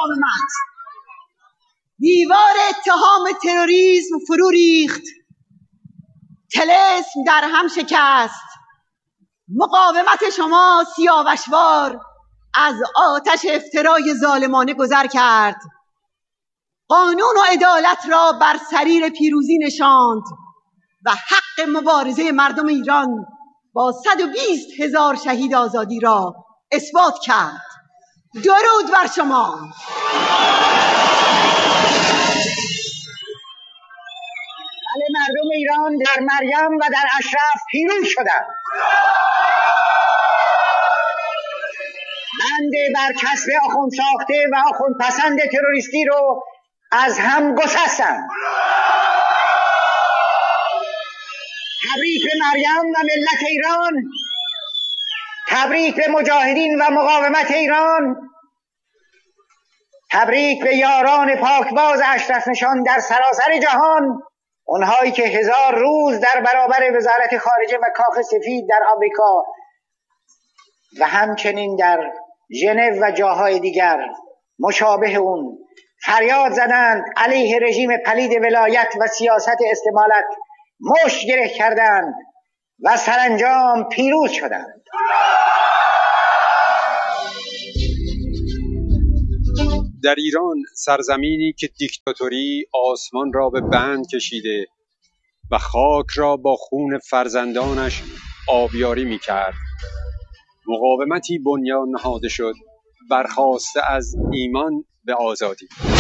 مقاومت دیوار اتهام تروریسم فرو ریخت، طلسم در هم شکست. مقاومت شما سیاوشوار از آتش افترای ظالمانه گذر کرد، قانون و عدالت را بر سریر پیروزی نشاند و حق مبارزه مردم ایران با 120,000 شهید آزادی را اثبات کرد. درود بر شما. بله، مردم ایران در مریم و در اشرف پیروز شدند. بند بر کسب آخوند ساخته و آخوند پسند تروریستی رو از هم گسستند. تبریک به مریم و ملت ایران، تبریک به مجاهدین و مقاومت ایران، تبریک به یاران پاکباز اشرف نشان در سراسر جهان، اونهایی که 1000 روز در برابر وزارت خارجه و کاخ سفید در آمریکا و همچنین در ژنو و جاهای دیگر مشابه اون فریاد زدند، علیه رژیم پلید ولایت و سیاست استعمالت مشت گره کردند و سرانجام پیروز شدند. در ایران، سرزمینی که دیکتاتوری آسمان را به بند کشیده و خاک را با خون فرزندانش آبیاری می کرد، مقاومتی بنیان نهاده شد برخاسته از ایمان به آزادی.